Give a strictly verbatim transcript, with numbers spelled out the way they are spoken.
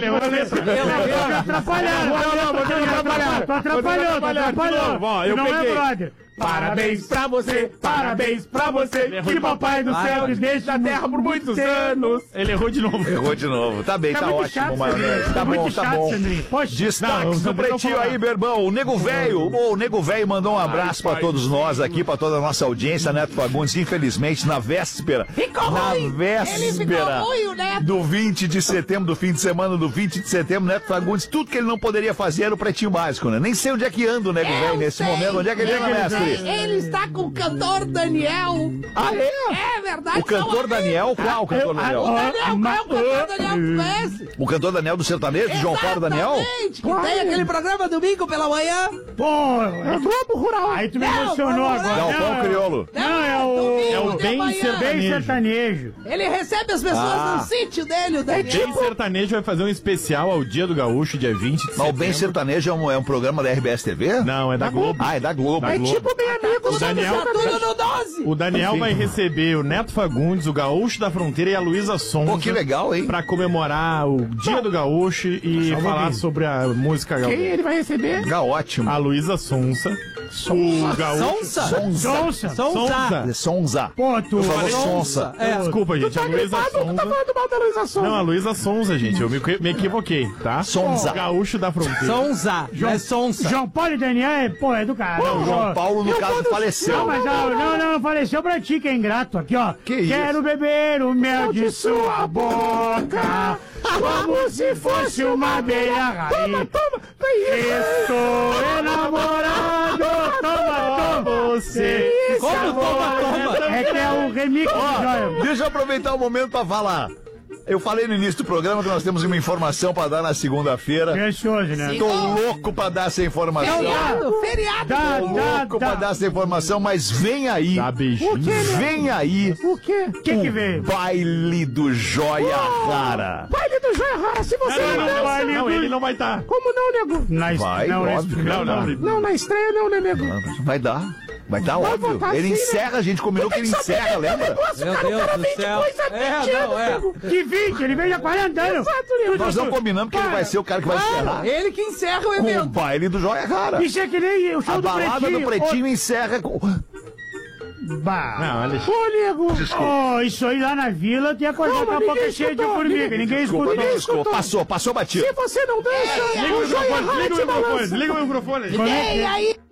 ele errou a letra. Tô atrapalhando. Tô atrapalhando. Tô atrapalhando. Bom, eu não peguei. é, brother. Parabéns pra você, parabéns pra você, que papai do céu nos deixe na terra por muitos anos. Ele errou de novo. Errou de novo. Tá bem, tá, Tá muito ótimo, chato, Maionese. Sandrinho. Tá Tá bom, muito tá chato, bom. Sandrinho. Poxa. Destaques Não, do Sandrinho não Pretinho falou aí, Berbão. O Nego Velho. Ô, o Nego Velho mandou um abraço pra todos nós aqui, pra toda a nossa audiência, Neto Fagundes. Infelizmente, na véspera, Ficou na ruim. Ele véspera ficou ruim, o Neto. do vinte de setembro, do fim de semana do vinte de setembro, Neto Fagundes, tudo que ele não poderia fazer era o Pretinho Básico, né? Nem sei onde é que anda o Nego Eu Velho nesse sei, momento. Onde é que ele eu anda, sei. mestre? Ele está com o cantor Daniel. Ah, é? É verdade. O cantor são Daniel? amigos. Qual o cantor Daniel? O Daniel, qual é o cantor Daniel? Conhece? O cantor Daniel do sertanejo, João Paulo Daniel? Exatamente, que tem aquele programa domingo pela manhã. Pô, é Globo Rural. Aí tu me Não, emocionou Globo agora. Galvão Não, Criolo. Não, é o... Domingo É o de bem manhã. sertanejo. Bem sertanejo. Ele recebe as pessoas Ah. no sítio dele, o Daniel. Bem Sertanejo vai fazer um especial ao Dia do Gaúcho, dia vinte de Mas o setembro. Bem Sertanejo é um, é um programa da R B S T V? Não, é da Globo. Ah, é da Globo. Da Globo. Tipo bem amigo. O Daniel, Tá tudo no doze. o Daniel vai receber o Neto Fagundes, o Gaúcho da Fronteira e a Luísa Sonza. Pô, que legal, hein? Pra comemorar o Dia do Gaúcho e falar sobre a música gaúcha. Quem ele vai receber? Tá ótimo. A Luísa Sonza. O Gaúcho. Sonsa? Sonsa. Sonza. Sonza. Pô, tu... Tu falou Sonsa. É. Desculpa, gente. A Luísa Sonza. mal da Luísa Sonsa. Não, a Luísa Sonza, gente. Eu me, me equivoquei, tá? Sonza. O Gaúcho da Fronteira. Sonza. É Sonsa. João Paulo e Daniel, é, pô, é do cara. O João Paulo, no caso, Não, faleceu. mas ah, não, não, faleceu pra ti, que é ingrato. Aqui, ó. Que isso? Quero beber o mel de sua boca, como se fosse uma abelha raiz. Estou enamorado, toma, toma, você. Como toma, toma? É que é o remix do Joel. Deixa eu aproveitar o momento pra falar. Eu falei no início do programa que nós temos uma informação pra dar na segunda-feira. Precioso, né? Tô louco pra dar essa informação. Feriado, feriado. Dá, Tô dá, louco pra dar dá. essa informação, mas vem aí. Dá beijinho. Vem aí. O quê? O que que veio? Baile do Joia Rara. Baile do Joia Rara, se você Não, não, não, baile não, do... ele não vai estar. Como não, nego? Na Vai, não, na óbvio. estreia, Não, não. não, na estreia não, né, nego? Vai dar. Vai dar, Vai óbvio. botar Ele assim, encerra, a gente combinou que ele encerra, lembra? Meu Deus do céu. É, não, é. Que vinte, ele veio já quarenta anos. Nós não combinamos que ele vai ser o cara que vai encerrar Ele que encerra o com o evento. baile do Joia Rara. Isso é que nem o show A do balada Pretinho. do Pretinho encerra com... Bah. Não, olha. Ô, nego. Ô, isso aí lá na vila tem acordado com a boca cheia de formiga. Ninguém Desculpa, escuta. não escutou. Passou, passou batido. Se você não dança, Liga o microfone, liga o microfone, liga o microfone. Como é que E é? aí,